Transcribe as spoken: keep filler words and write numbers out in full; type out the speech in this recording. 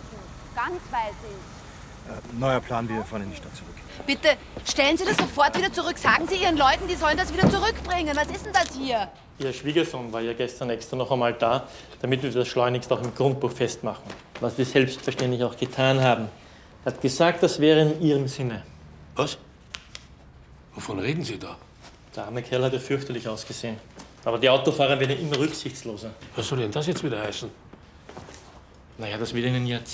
Ganz weiß ich. Äh, neuer Plan, wir fahren in die Stadt zurück. Bitte, stellen Sie das sofort wieder zurück. Sagen Sie Ihren Leuten, die sollen das wieder zurückbringen. Was ist denn das hier? Ihr Schwiegersohn war ja gestern extra noch einmal da, damit wir das schleunigst auch im Grundbuch festmachen. Was wir selbstverständlich auch getan haben. Er hat gesagt, das wäre in Ihrem Sinne. Was? Wovon reden Sie da? Der arme Kerl hat ja fürchterlich ausgesehen. Aber die Autofahrer werden immer rücksichtsloser. Was soll denn das jetzt wieder heißen? Naja, das wird Ihnen ja erzählen.